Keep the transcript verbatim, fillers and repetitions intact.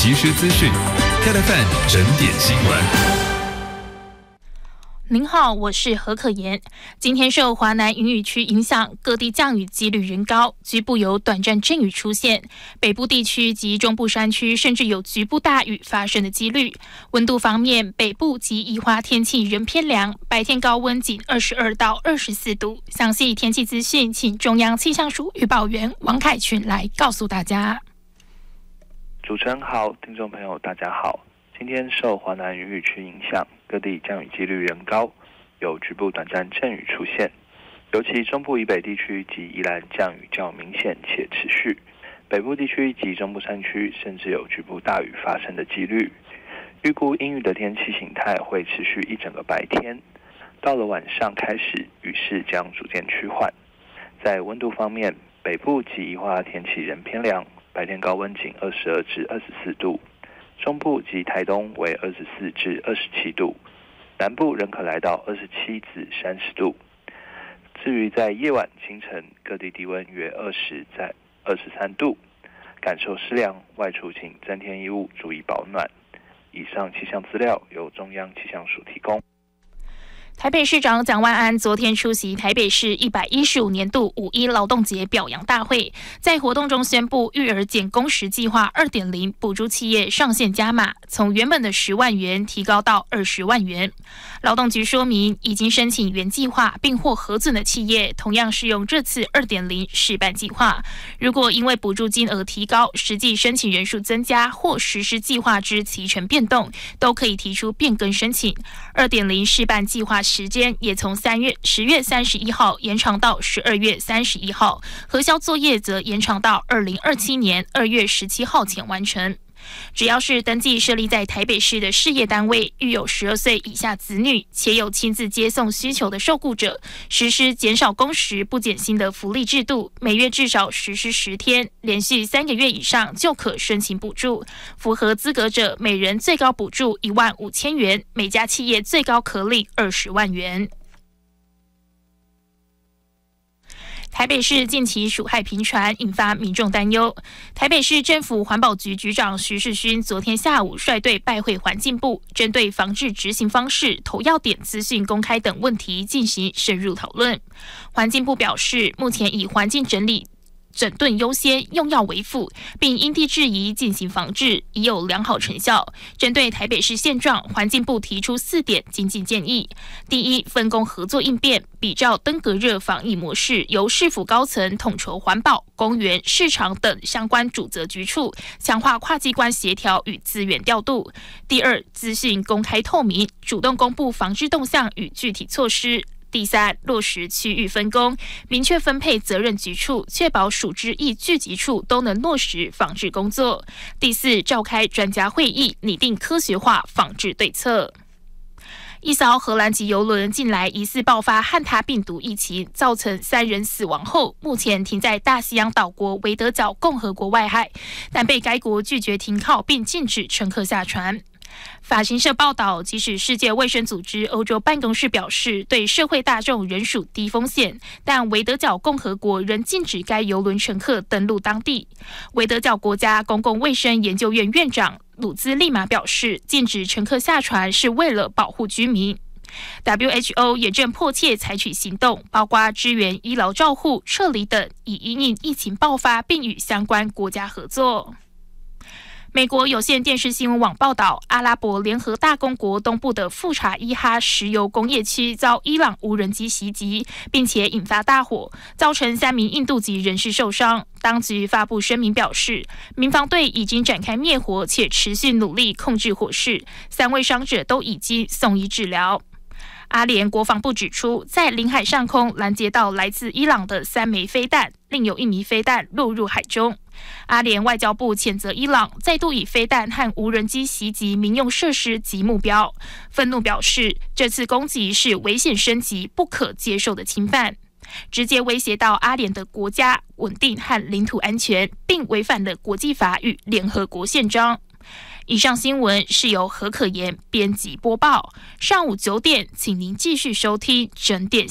即时资讯 ，K F M 整点新闻。 您好，我是何可言。今天受华南云雨区影响，各地降雨几率仍高，局部有短暂阵雨出现。北部地区及中部山区甚至有局部大雨发生的几率。温度方面，北部及宜花天气仍偏凉，白天高温仅二十二到二十四度。详细天气资讯，请中央气象署预报员王凯群来告诉大家。 主持人好，听众朋友大家好。今天受华南云雨区影响，各地降雨几率仍高，有局部短暂阵雨出现，尤其中部以北地区及宜兰降雨较明显且持续，北部地区及中部山区甚至有局部大雨发生的几率。预估阴雨的天气形态会持续一整个白天，到了晚上开始雨势将逐渐趋缓。在温度方面，北部及宜花天气仍偏凉，白天高温仅二十二至二十四度。中部及台东为二十四至二十七度，南部仍可来到二十七至三十度。至于在夜晚、清晨，各地低温约二十在二十三度，感受湿凉，外出请增添衣物，注意保暖。以上气象资料由中央气象署提供。 台北市长蒋万安昨天出席台北市一百一十五年度五一劳动节表扬大会，在活动中宣布育儿减工时计划 二点零 补助企业上限加码，从原本的十万元提高到二十万元。劳动局说明，已经申请原计划并获核准的企业，同样适用这次 二点零 试办计划。如果因为补助金额提高，实际申请人数增加或实施计划之期程变动，都可以提出变更申请。 二点零 试办计划时间也从十月三十一号延长到十二月三十一号，核销作业则延长到二零二七年二月十七号前完成。只要是登记设立在台北市的事业单位，育有十二岁以下子女，且有亲自接送需求的受雇者，实施减少工时不减薪的福利制度，每月至少实施十天，连续三个月以上就可申请补助。符合资格者，每人最高补助一万五千元，每家企业最高可领二十万元。台北市近期鼠害频传，引发民众担忧。台北市政府环保局局长徐世勋昨天下午率队拜会环境部，针对防治执行方式、投药点资讯公开等问题进行深入讨论。环境部表示，目前以环境整理整顿优先，用药为辅，并因地制宜进行防治，已有良好成效。针对台北市现状，环境部提出四点精进建议：第一，分工合作应变，比照登革热防疫模式，由市府高层统筹环保、公园、市场等相关主责局处，强化跨机关协调与资源调度。第二，资讯公开透明，主动公布防治动向与具体措施。第三，落实区域分工，明确分配责任局处，确保属之役聚集处都能落实防治工作。第四，召开专家会议，拟定科学化防治对策。一艘荷兰籍邮轮近来疑似爆发汉他病毒疫情，造成三人死亡后，目前停在大西洋岛国维德角共和国外海，但被该国拒绝停靠并禁止乘客下船。法新社报道，即使世界卫生组织欧洲办公室表示对社会大众仍属低风险，但维德角共和国仍禁止该邮轮乘客登陆当地。维德角国家公共卫生研究院院长鲁兹利马表示，禁止乘客下船是为了保护居民。W H O 也正迫切采取行动，包括支援医疗照护、撤离等，以因应疫情爆发，并与相关国家合作。美国有线电视新闻网报道，阿拉伯联合大公国东部的富查伊哈石油工业区遭伊朗无人机袭击，并且引发大火，造成三名印度籍人士受伤。当局发布声明表示，民防队已经展开灭火，且持续努力控制火势，三位伤者都已经送医治疗。阿联国防部指出，在领海上空拦截到来自伊朗的三枚飞弹，另有一枚飞弹落入海中。阿联外交部谴责伊朗再度以飞弹和无人机袭击民用设施及目标，愤怒表示，这次攻击是危险升级、不可接受的侵犯，直接威胁到阿联的国家稳定和领土安全，并违反了国际法与联合国宪章。以上新闻是由何可言编辑播报。上午九点，请您继续收听整点